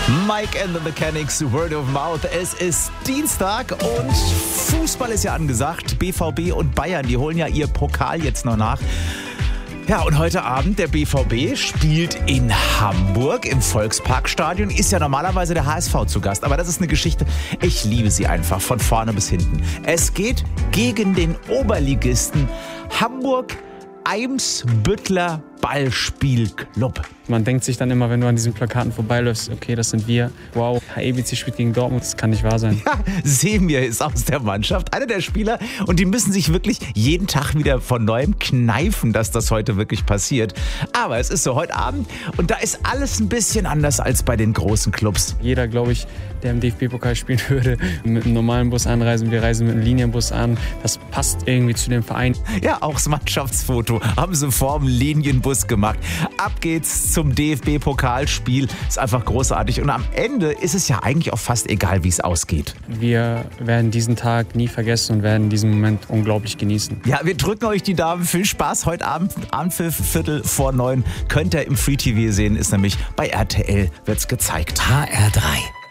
Mike and the Mechanics, Word of Mouth. Es ist Dienstag und Fußball ist ja angesagt. BVB und Bayern, die holen ja ihr Pokal jetzt noch nach. Ja, und heute Abend, der BVB spielt in Hamburg im Volksparkstadion. Ist ja normalerweise der HSV zu Gast, aber das ist eine Geschichte, ich liebe sie einfach von vorne bis hinten. Es geht gegen den Oberligisten Hamburg-Eimsbüttler Ballspielclub. Man denkt sich dann immer, wenn du an diesen Plakaten vorbeiläufst, okay, das sind wir. Wow, HEBC spielt gegen Dortmund, das kann nicht wahr sein. Ja, Semir ist aus der Mannschaft, einer der Spieler, und die müssen sich wirklich jeden Tag wieder von Neuem kneifen, dass das heute wirklich passiert. Aber es ist so heute Abend und da ist alles ein bisschen anders als bei den großen Clubs. Jeder, glaube ich, der im DFB-Pokal spielen würde, mit einem normalen Bus anreisen. Wir reisen mit einem Linienbus an. Das passt irgendwie zu dem Verein. Ja, auch das Mannschaftsfoto haben sie vor dem Linienbus gemacht. Ab geht's zum DFB-Pokalspiel. Ist einfach großartig. Und am Ende ist es ja eigentlich auch fast egal, wie es ausgeht. Wir werden diesen Tag nie vergessen und werden diesen Moment unglaublich genießen. Ja, wir drücken euch die Daumen. Viel Spaß heute Abend. Anpfiff, 8:45. Könnt ihr im Free TV sehen. Ist nämlich bei RTL wird's gezeigt. HR3.